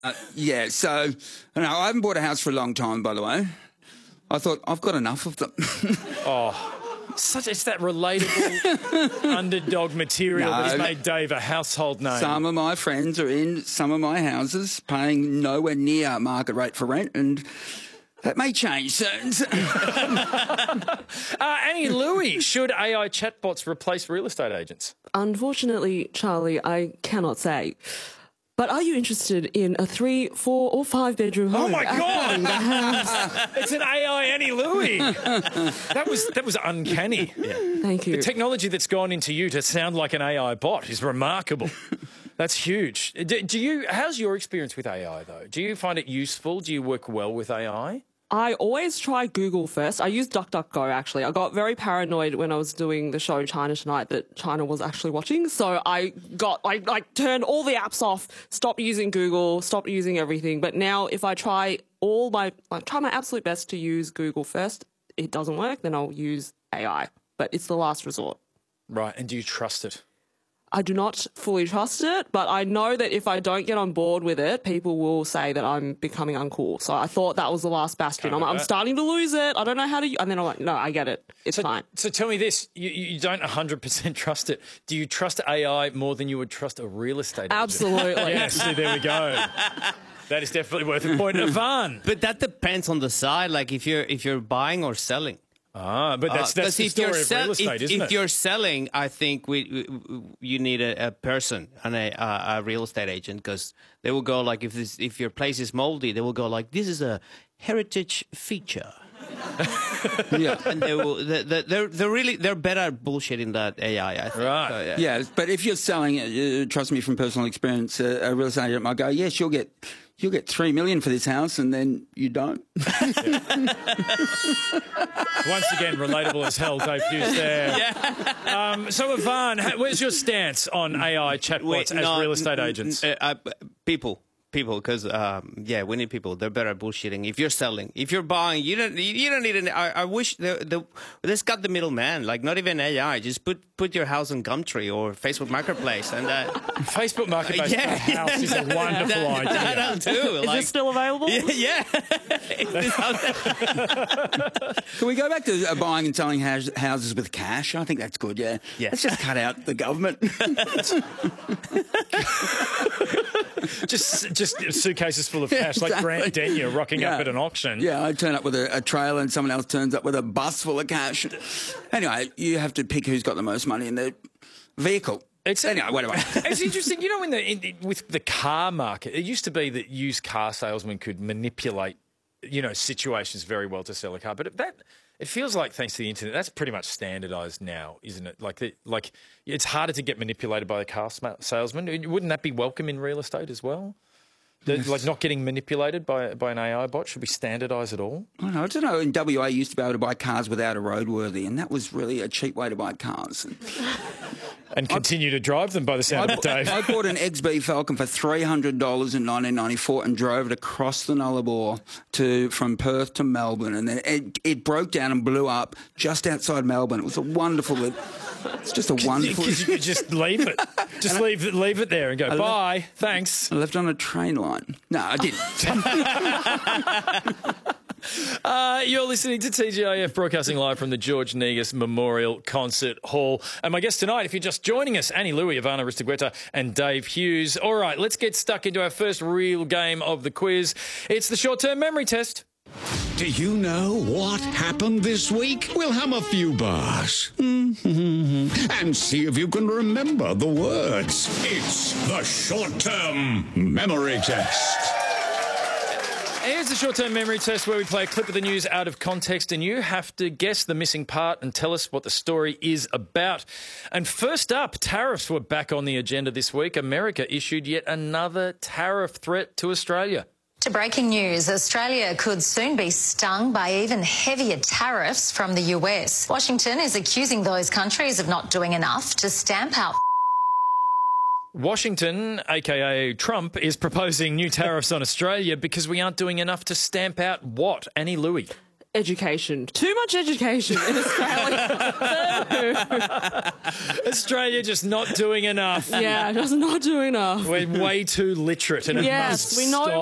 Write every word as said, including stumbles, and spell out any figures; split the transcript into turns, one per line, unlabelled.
Uh, yeah, so no, I haven't bought a house for a long time, by the way. I thought, I've got enough of them.
Oh, such it's that relatable underdog material
No.
that has made Dave a household name.
Some of my friends are in some of my houses paying nowhere near market rate for rent, and that may change soon.
uh, Annie Louie, should A I chatbots replace real estate agents?
Unfortunately, Charlie, I cannot say. But are you interested in a three, four, or five bedroom home?
Oh my
at
God!
buying the house?
It's an A I Annie Louie. That was that was uncanny. Yeah.
Thank you.
The technology that's gone into you to sound like an A I bot is remarkable. That's huge. Do, do you? How's your experience with A I though? Do you find it useful? Do you work well with A I?
I always try Google first. I use DuckDuckGo, actually. I got very paranoid when I was doing the show China Tonight that China was actually watching. So I got, I, I turned all the apps off, stopped using Google, stopped using everything. But now if I try all my, I try my absolute best to use Google first, it doesn't work, then I'll use A I. But it's the last resort.
Right. And do you trust it?
I do not fully trust it, but I know that if I don't get on board with it, people will say that I'm becoming uncool. So I thought that was the last bastion. I'm, I'm starting to lose it. I don't know how to... And then I'm like, no, I get it. It's
so,
fine.
So tell me this. You, you don't one hundred percent trust it. Do you trust A I more than you would trust a real estate agent?
Absolutely.
Yes, see, there we go. That is definitely worth a point. Ivan.
But that depends on the side, like if you're if you're buying or selling.
Ah, but that's,
Uh,
that's the
if
story
you're
of
sell-
real estate,
if,
isn't
if
it?
you're selling, I think we, we you need a, a person and a, a, a real estate agent, because they will go like, if this if your place is moldy, they will go like, this is a heritage feature.
Yeah.
And they will they, they- they're they're really they're better at bullshitting that A I. I think.
Right.
So, yeah.
Yeah, but if you're selling it, uh, trust me from personal experience, uh, a real estate agent might go, yes, you'll get you'll get three million for this house, and then you don't.
Once again, relatable as hell, Dave Hughes there. Yeah. Um, so, Ivan, ha- where's your stance on A I chatbots
Wait,
as
no,
real estate
n- n-
agents?
uh, uh, people. People, because um, yeah, we need people. They're better at bullshitting. If you're selling, if you're buying, you don't. You don't need an. I, I wish the the let's cut the middleman. Like not even A I. Just put put your house on Gumtree or Facebook Marketplace, and uh,
Facebook Marketplace
yeah,
for a house is a wonderful
that,
idea.
That'll do.
Is
like,
this still available?
Yeah. yeah. Is this out there?
Can we go back to uh, buying and selling house, houses with cash? I think that's good, yeah.
Yeah.
Let's just cut out the government.
just just suitcases full of cash, like Grant
Exactly.
Denyer rocking
Yeah.
up at an auction.
Yeah, I turn up with a, a trailer and someone else turns up with a bus full of cash. Anyway, you have to pick who's got the most money in their vehicle.
It's
Anyway, wait a minute.
It's interesting, you know, in the in, with the car market, it used to be that used car salesmen could manipulate, you know, situations very well to sell a car, but that it feels like, thanks to the internet, that's pretty much standardised now, isn't it? Like, the, like it's harder to get manipulated by a car sma- salesman. Wouldn't that be welcome in real estate as well? The, like not getting manipulated by by an A I bot, should we standardise it all?
I don't know. I don't know. In W A, you used to be able to buy cars without a roadworthy, and that was really a cheap way to buy cars.
And continue to drive them by the sound
I,
of it, Dave.
I bought an X B Falcon for three hundred dollars in nineteen ninety-four and drove it across the Nullarbor to from Perth to Melbourne, and then it, it broke down and blew up just outside Melbourne. It was a wonderful. It's just a wonderful.
Because you could just leave it, just leave it, leave it there and go bye, thanks.
I left on a train line. No, I didn't.
Uh, you're listening to T G I F, broadcasting live from the George Negus Memorial Concert Hall. And my guest tonight, if you're just joining us, Annie Louie, Ivana Ristagueta and Dave Hughes. All right, let's get stuck into our first real game of the quiz. It's the short-term memory test.
Do you know what happened this week? We'll hum a few bars and see if you can remember the words. It's the short-term memory test.
Here's the short-term memory test where we play a clip of the news out of context and you have to guess the missing part and tell us what the story is about. And first up, tariffs were back on the agenda this week. America issued yet another tariff threat to Australia.
To breaking news, Australia could soon be stung by even heavier tariffs from the U S. Washington is accusing those countries of not doing enough to stamp out.
Washington, aka Trump, is proposing new tariffs on Australia because we aren't doing enough to stamp out what? Annie Louie.
education. Too much education in Australia.
Australia just not doing enough.
Yeah, just not doing enough.
We're way too literate, and it
Yes,
must
we know
stop.